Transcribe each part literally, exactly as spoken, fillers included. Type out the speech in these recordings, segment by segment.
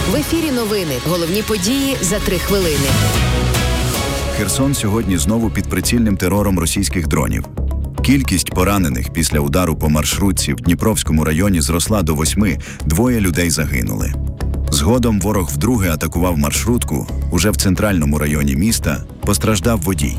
В ефірі новини. Головні події за три хвилини. Херсон сьогодні знову під прицільним терором російських дронів. Кількість поранених після удару по маршрутці в Дніпровському районі зросла до восьми, двоє людей загинули. Згодом ворог вдруге атакував маршрутку, уже в центральному районі міста постраждав водій.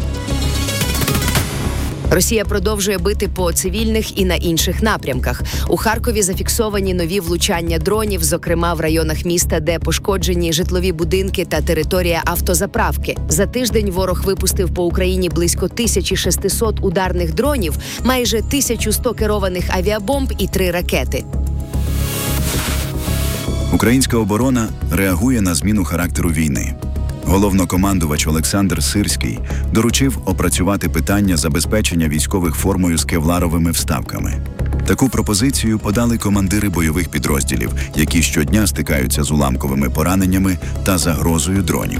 Росія продовжує бити по цивільних і на інших напрямках. У Харкові зафіксовані нові влучання дронів, зокрема в районах міста, де пошкоджені житлові будинки та територія автозаправки. За тиждень ворог випустив по Україні близько тисяча шістсот ударних дронів, майже тисяча сто керованих авіабомб і три ракети. Українська оборона реагує на зміну характеру війни. Головнокомандувач Олександр Сирський доручив опрацювати питання забезпечення військових формою з кевларовими вставками. Таку пропозицію подали командири бойових підрозділів, які щодня стикаються з уламковими пораненнями та загрозою дронів.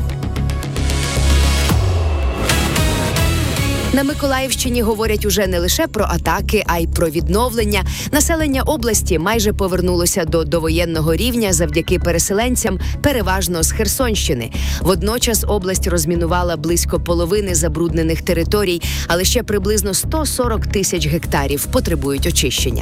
На Миколаївщині говорять уже не лише про атаки, а й про відновлення. Населення області майже повернулося до довоєнного рівня завдяки переселенцям, переважно з Херсонщини. Водночас область розмінувала близько половини забруднених територій, але ще приблизно сто сорок тисяч гектарів потребують очищення.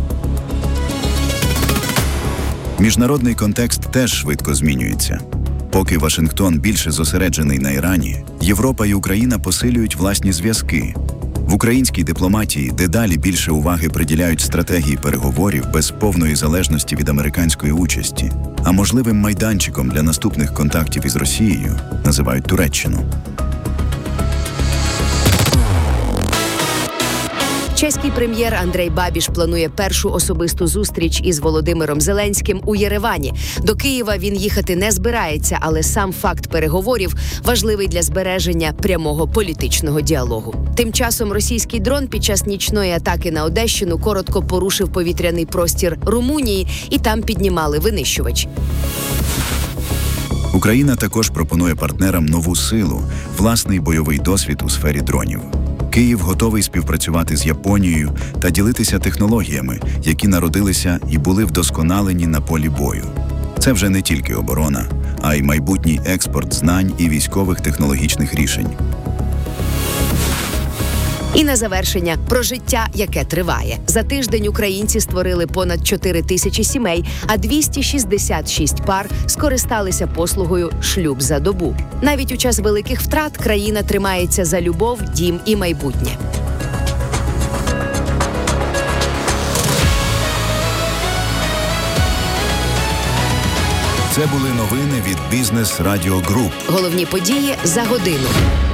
Міжнародний контекст теж швидко змінюється. Поки Вашингтон більше зосереджений на Ірані, Європа і Україна посилюють власні зв'язки. В українській дипломатії дедалі більше уваги приділяють стратегії переговорів без повної залежності від американської участі, а можливим майданчиком для наступних контактів із Росією називають Туреччину. Чеський прем'єр Андрей Бабіш планує першу особисту зустріч із Володимиром Зеленським у Єревані. До Києва він їхати не збирається, але сам факт переговорів важливий для збереження прямого політичного діалогу. Тим часом російський дрон під час нічної атаки на Одещину коротко порушив повітряний простір Румунії, і там піднімали винищувач. Україна також пропонує партнерам нову силу, власний бойовий досвід у сфері дронів. Київ готовий співпрацювати з Японією та ділитися технологіями, які народилися і були вдосконалені на полі бою. Це вже не тільки оборона, а й майбутній експорт знань і військових технологічних рішень. І на завершення про життя, яке триває. За тиждень українці створили понад чотири тисячі сімей, а двісті шістдесят шість пар скористалися послугою «Шлюб за добу». Навіть у час великих втрат країна тримається за любов, дім і майбутнє. Це були новини від Бізнес Радіо Груп. Головні події за годину.